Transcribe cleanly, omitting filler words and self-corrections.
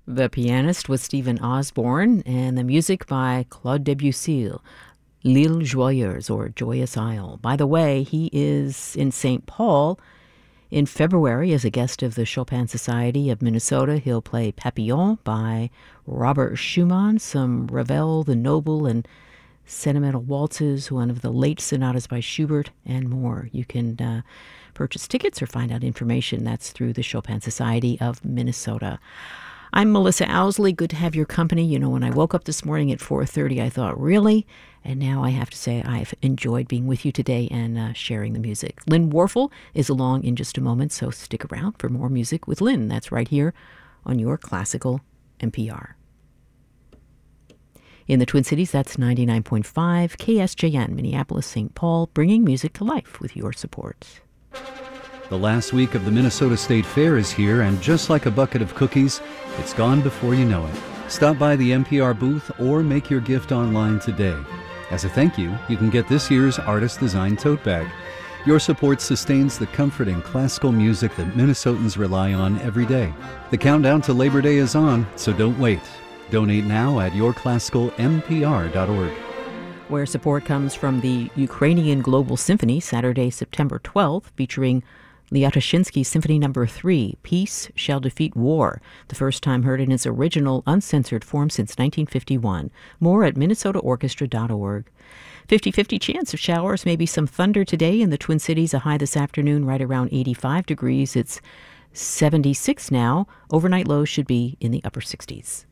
The pianist was Stephen Osborne, and the music by Claude Debussy, L'Île Joyeuse, or Joyous Isle. By the way, he is in St. Paul in February as a guest of the Chopin Society of Minnesota. He'll play Papillon by Robert Schumann, some Ravel the Noble and Sentimental Waltzes, one of the late sonatas by Schubert, and more. You can purchase tickets or find out information. That's through the Chopin Society of Minnesota. I'm Melissa Owsley. Good to have your company. You know, when I woke up this morning at 4:30, I thought, really? And now I have to say I've enjoyed being with you today and sharing the music. Lynn Warfel is along in just a moment, so stick around for more music with Lynn. That's right here on your Classical NPR. In the Twin Cities, that's 99.5 KSJN, Minneapolis, St. Paul, bringing music to life with your support. The last week of the Minnesota State Fair is here, and just like a bucket of cookies, it's gone before you know it. Stop by the NPR booth or make your gift online today. As a thank you, you can get this year's artist-designed tote bag. Your support sustains the comfort and classical music that Minnesotans rely on every day. The countdown to Labor Day is on, so don't wait. Donate now at yourclassicalnpr.org. Where support comes from the Ukrainian Global Symphony, Saturday, September 12th, featuring Lyatoshinsky's Symphony No. 3, Peace Shall Defeat War, the first time heard in its original uncensored form since 1951. More at minnesotaorchestra.org. 50-50 chance of showers, maybe some thunder today in the Twin Cities, a high this afternoon right around 85 degrees. It's 76 now. Overnight lows should be in the upper 60s.